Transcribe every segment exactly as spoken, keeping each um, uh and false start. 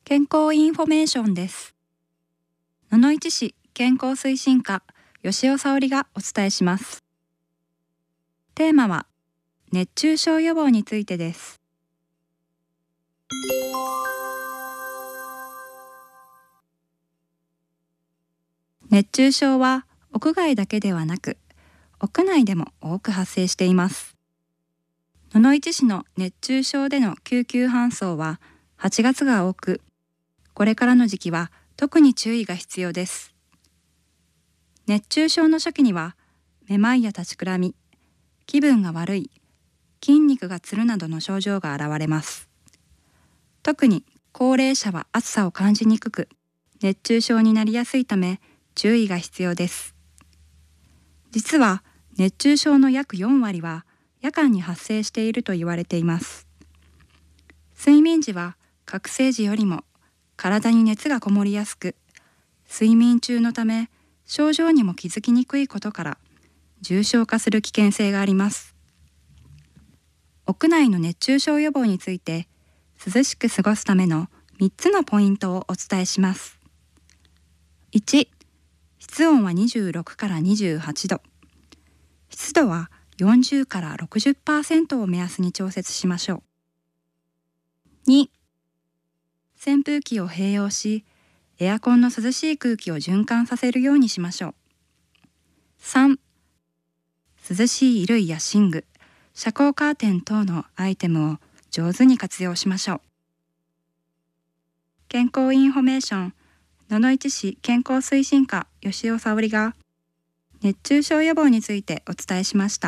健康インフォメーションです。野々市市健康推進課吉尾沙織がお伝えします。テーマは熱中症予防についてです。熱中症は屋外だけではなく屋内でも多く発生しています。野々市市の熱中症での救急搬送ははちがつが多く、これからの時期は特に注意が必要です。熱中症の初期にはめまいや立ちくらみ、気分が悪い、筋肉がつるなどの症状が現れます。特に高齢者は暑さを感じにくく、熱中症になりやすいため注意が必要です。実は熱中症の約よんわりは夜間に発生していると言われています。睡眠時は覚醒時よりも体に熱がこもりやすく、睡眠中のため症状にも気づきにくいことから重症化する危険性があります。屋内の熱中症予防について涼しく過ごすためのみっつのポイントをお伝えします。いち、室温はにじゅうろくからにじゅうはちど、湿度はよんじゅうからろくじゅっパーセント を目安に調節しましょう。に、扇風機を併用し、エアコンの涼しい空気を循環させるようにしましょう。さん、涼しい衣類や寝具、遮光カーテン等のアイテムを上手に活用しましょう。健康インフォメーション、野々市市健康推進課吉尾沙織が熱中症予防についてお伝えしました。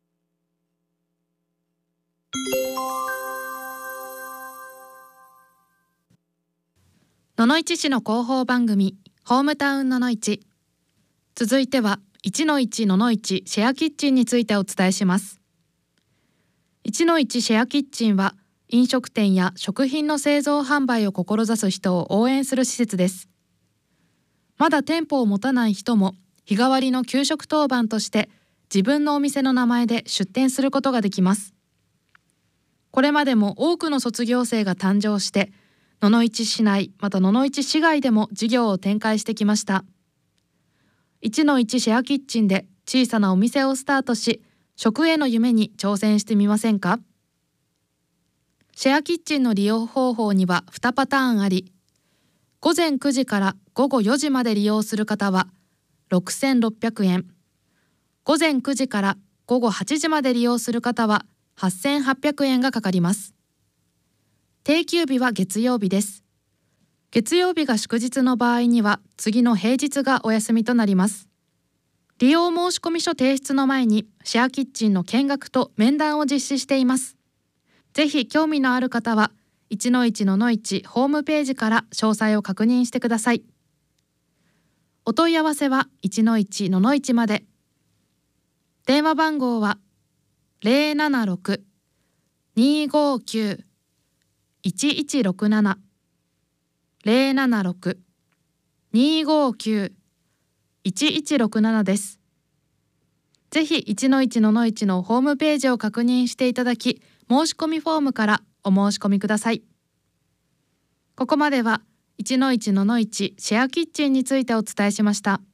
野々市市の広報番組ホームタウン野々市。続いてはいちのいち野々市シェアキッチンについてお伝えします。いちのいちシェアキッチンは飲食店や食品の製造販売を志す人を応援する施設です。まだ店舗を持たない人も日替わりの給食当番として自分のお店の名前で出店することができます。これまでも多くの卒業生が誕生して野々市市内また野々市市外でも事業を展開してきました。いちのいちシェアキッチンで小さなお店をスタートし、食への夢に挑戦してみませんか？シェアキッチンの利用方法にはにパターンあり、午前くじからごごよじまで利用する方はろくせんろっぴゃくえん、午前くじからごごはちじまで利用する方ははっせんはっぴゃくえんがかかります。定休日は月曜日です。月曜日が祝日の場合には次の平日がお休みとなります。利用申込書提出の前にシェアキッチンの見学と面談を実施しています。ぜひ興味のある方はいちのいち野々市ホームページから詳細を確認してください。お問い合わせはいちのいち野々市まで。電話番号は ゼロななろく にーごーきゅう いちいちろくなな ゼロななろく にーごーきゅう いちいちろくななです。ぜひいちのいち野々市のホームページを確認していただき、申し込みフォームからお申し込みください。ここまではいちのいち野々市シェアキッチンについてお伝えしました。